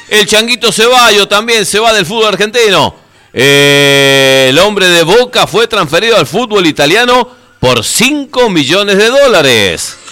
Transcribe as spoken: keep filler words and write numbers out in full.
El Changuito Ceballos también se va del fútbol argentino. Eh, el hombre de Boca fue transferido al fútbol italiano por cinco millones de dólares.